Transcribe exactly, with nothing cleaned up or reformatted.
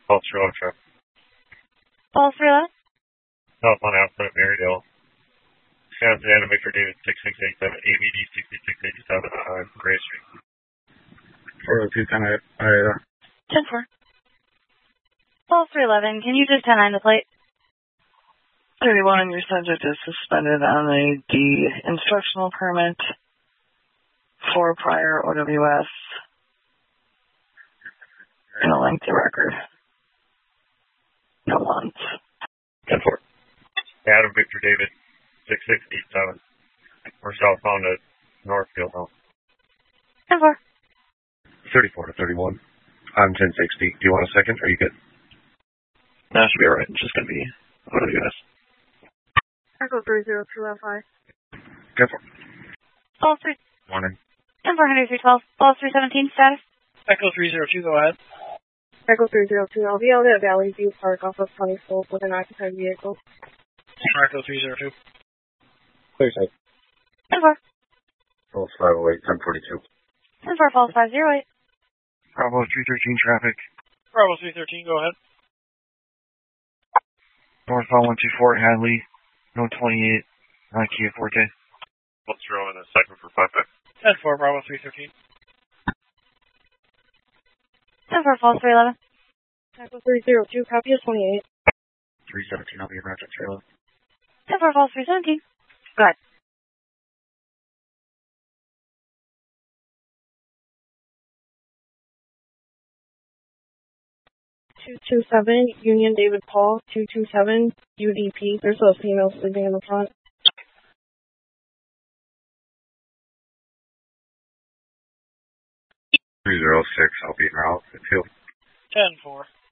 False Road Trip. False three eleven. Telephone output Marydale. San Fernando Victor David six six eight seven A B D sixty-six eighty-seven on Gray Street. four oh two ten eight. Uh, ten four. False three eleven. Can you just ten nine the plate? thirty-one, your subject is suspended on a D instructional permit for prior O W S in a lengthy record. No months. ten four. Adam Victor David six six eight seven. We're southbound at Northfield Home. ten four. thirty-four to thirty-one. I'm ten sixty. Do you want a second? Or are you good? That should be alright. It's just going to be O W S. Echo three zero two F I. ten four. False three. Morning. ten four hundred three twelve. False three seventeen. Status. Echo three zero two, go ahead. Echo three zero two. I'll be out at Valley View Park off of Sunny Slope with an occupied vehicle. Echo three zero two. Clear side. ten four. False five oh eight, ten forty-two. ten four. False five zero eight. Bravo three thirteen traffic. Bravo three thirteen, go ahead. Northbound one two four Hadley. No twenty-eight. Nine Kia Forte. Let's throw in a second for five five. ten four, Bravo three thirteen. ten four. False three eleven. Echo three zero two. Copy of twenty-eight. three seventeen, I'll be around at trailer. ten four. False three seventeen. Go ahead. two two seven Union David Paul, two two seven U D P. There's a female sleeping in the front. three zero six, I'll be around at field. ten four.